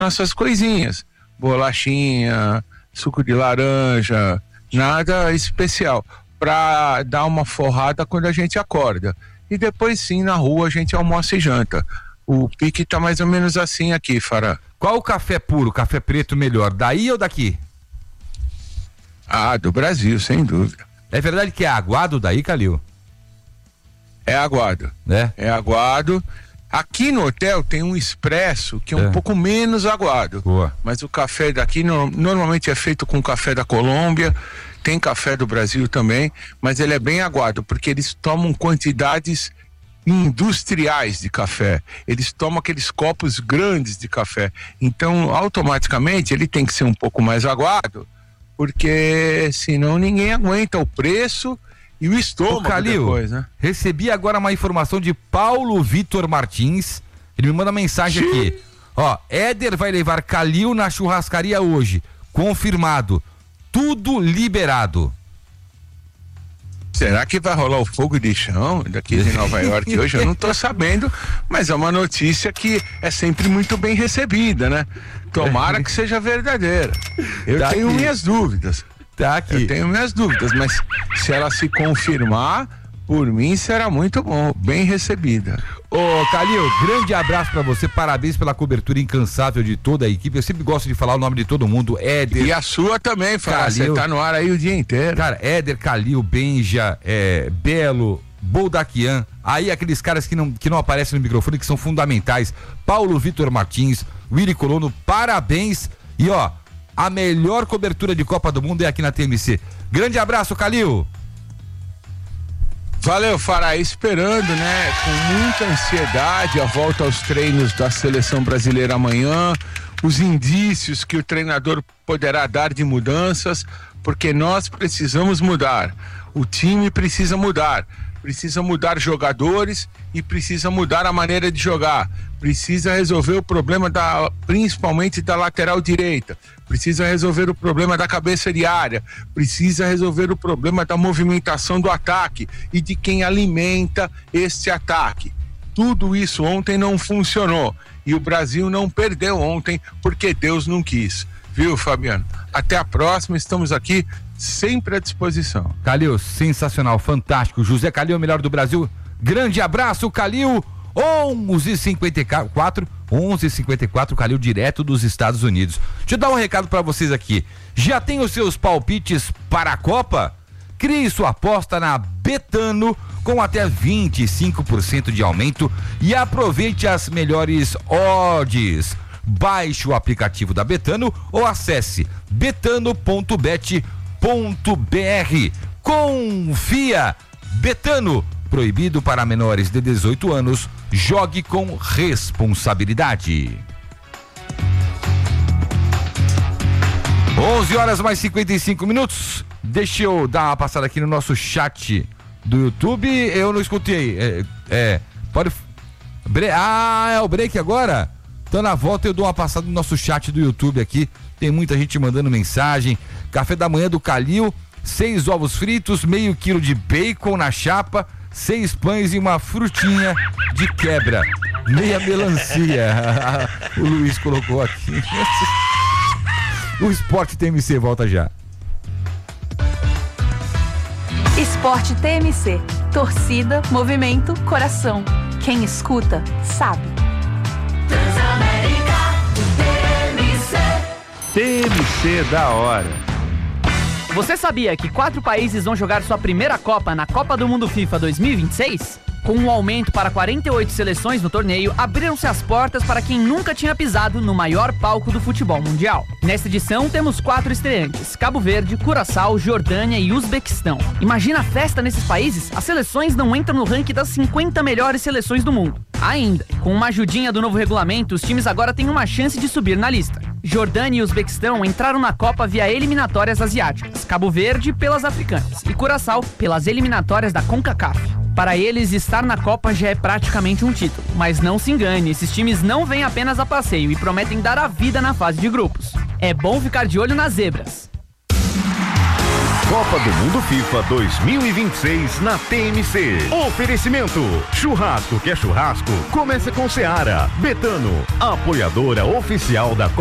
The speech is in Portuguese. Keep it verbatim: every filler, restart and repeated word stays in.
nossas coisinhas, bolachinha, suco de laranja, nada especial, para dar uma forrada quando a gente acorda. E depois sim, na rua a gente almoça e janta. O pique tá mais ou menos assim aqui, Fará. Qual o café puro, café preto melhor, daí ou daqui? Ah, do Brasil, sem dúvida. É verdade que é aguado daí, Calil? É aguado. É? É aguado. Aqui no hotel tem um expresso que é um é. pouco menos aguado. Boa. Mas o café daqui no, normalmente é feito com café da Colômbia, tem café do Brasil também, mas ele é bem aguado, porque eles tomam quantidades industriais de café. Eles tomam aqueles copos grandes de café. Então, automaticamente, ele tem que ser um pouco mais aguado, porque senão ninguém aguenta o preço e o estômago. Ô, Calil, depois, né? Recebi agora uma informação de Paulo Vitor Martins. Ele me manda mensagem Sim. aqui. Ó, Éder vai levar Calil na churrascaria hoje. Confirmado. Tudo liberado. Será que vai rolar o fogo de chão daqui de Nova York hoje? Eu não tô sabendo, mas é uma notícia que é sempre muito bem recebida, né? Tomara que seja verdadeira. Eu tá tenho aqui. minhas dúvidas. Tá aqui. Eu tenho minhas dúvidas, mas se ela se confirmar, por mim será muito bom, bem recebida. Ô, Calil, grande abraço pra você, parabéns pela cobertura incansável de toda a equipe. Eu sempre gosto de falar o nome de todo mundo, Éder. E a sua também, Fala, você tá no ar aí o dia inteiro. Cara, Éder, Calil, Benja, é, Belo, Boldaquian, aí aqueles caras que não, que não aparecem no microfone, que são fundamentais. Paulo Vitor Martins, Willy Colono, parabéns. E ó, a melhor cobertura de Copa do Mundo é aqui na T M C. Grande abraço, Calil. Valeu, Fará, esperando, né, com muita ansiedade a volta aos treinos da seleção brasileira amanhã, os indícios que o treinador poderá dar de mudanças, porque nós precisamos mudar, o time precisa mudar, precisa mudar jogadores e precisa mudar a maneira de jogar, precisa resolver o problema da, principalmente da lateral direita, precisa resolver o problema da cabeça de área, precisa resolver o problema da movimentação do ataque e de quem alimenta esse ataque. Tudo isso ontem não funcionou e o Brasil não perdeu ontem porque Deus não quis. Viu, Fabiano? Até a próxima, estamos aqui sempre à disposição. Calil, sensacional, fantástico. José Calil, o melhor do Brasil. Grande abraço, Calil. onze e cinquenta e quatro, onze e cinquenta e quatro, Calil, direto dos Estados Unidos. Deixa eu dar um recado para vocês aqui. Já tem os seus palpites para a Copa? Crie sua aposta na Betano com até vinte e cinco por cento de aumento e aproveite as melhores odds. Baixe o aplicativo da Betano ou acesse betano ponto bet ponto br. Confia! Betano, proibido para menores de dezoito anos. Jogue com responsabilidade. onze horas mais cinquenta e cinco minutos. Deixa eu dar uma passada aqui no nosso chat do YouTube. Eu não escutei. É, é pode. Ah, é o break agora? Então na volta eu dou uma passada no nosso chat do YouTube aqui. Tem muita gente mandando mensagem. Café da manhã do Calil, seis ovos fritos, meio quilo de bacon na chapa, seis pães e uma frutinha de quebra. Meia melancia. O Luiz colocou aqui. O Esporte T M C volta já. Esporte T M C. Torcida, movimento, coração. Quem escuta, sabe. Transamérica T M C. T M C da hora. Você sabia que quatro países vão jogar sua primeira Copa na Copa do Mundo FIFA dois mil e vinte e seis? Com um aumento para quarenta e oito seleções no torneio, abriram-se as portas para quem nunca tinha pisado no maior palco do futebol mundial. Nesta edição, temos quatro estreantes: Cabo Verde, Curaçao, Jordânia e Uzbequistão. Imagina a festa nesses países? As seleções não entram no ranking das cinquenta melhores seleções do mundo. Ainda, com uma ajudinha do novo regulamento, os times agora têm uma chance de subir na lista. Jordânia e Uzbequistão entraram na Copa via eliminatórias asiáticas, Cabo Verde pelas africanas e Curaçao pelas eliminatórias da CONCACAF. Para eles, estar na Copa já é praticamente um título. Mas não se engane, esses times não vêm apenas a passeio e prometem dar a vida na fase de grupos. É bom ficar de olho nas zebras. Copa do Mundo FIFA dois mil e vinte e seis na T M C. Oferecimento: churrasco que é churrasco, começa com Seara. Betano, apoiadora oficial da Copa